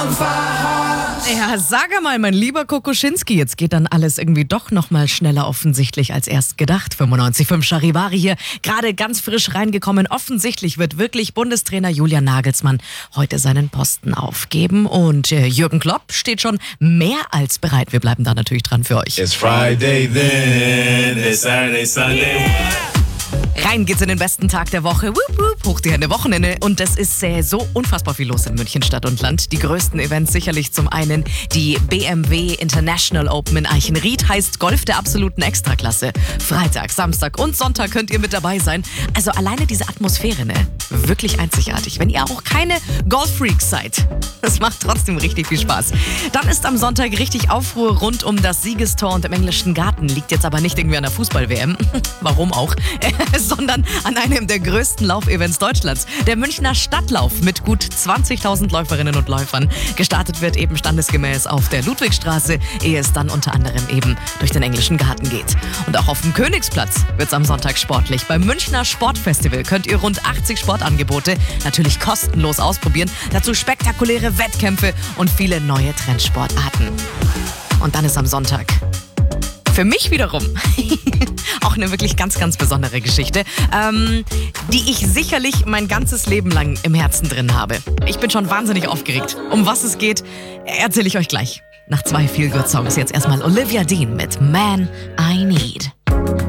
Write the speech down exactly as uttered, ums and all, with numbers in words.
Ja, sag mal, mein lieber Kokoschinski, jetzt geht dann alles irgendwie doch noch mal schneller offensichtlich als erst gedacht. fünfundneunzig Komma fünf Charivari hier, gerade ganz frisch reingekommen. Offensichtlich wird wirklich Bundestrainer Julian Nagelsmann heute seinen Posten aufgeben. Und äh, Jürgen Klopp steht schon mehr als bereit. Wir bleiben da natürlich dran für euch. It's Friday then, it's Saturday, Sunday. Yeah! Rein geht's in den besten Tag der Woche. Wup, wup, hoch die Hände, Wochenende. Und es ist äh, so unfassbar viel los in München, Stadt und Land. Die größten Events sicherlich zum einen die B M W International Open in Eichenried, heißt Golf der absoluten Extraklasse. Freitag, Samstag und Sonntag könnt ihr mit dabei sein. Also alleine diese Atmosphäre, ne? Wirklich einzigartig. Wenn ihr auch keine Golf-Freaks seid. Das macht trotzdem richtig viel Spaß. Dann ist am Sonntag richtig Aufruhr rund um das Siegestor und im englischen Garten. Liegt jetzt aber nicht irgendwie an der Fußball-W M. Warum auch? Sondern an einem der größten Laufevents Deutschlands. Der Münchner Stadtlauf mit gut zwanzigtausend Läuferinnen und Läufern. Gestartet wird eben standesgemäß auf der Ludwigstraße, ehe es dann unter anderem eben durch den englischen Garten geht. Und auch auf dem Königsplatz wird es am Sonntag sportlich. Beim Münchner Sportfestival könnt ihr rund achtzig Sportangebote natürlich kostenlos ausprobieren. Dazu spektakuläre Wettkämpfe und viele neue Trendsportarten. Und dann ist am Sonntag für mich wiederum auch eine wirklich ganz, ganz besondere Geschichte, ähm, die ich sicherlich mein ganzes Leben lang im Herzen drin habe. Ich bin schon wahnsinnig aufgeregt. Um was es geht, erzähle ich euch gleich. Nach zwei Feel-Good-Songs jetzt erstmal Olivia Dean mit Man I Need.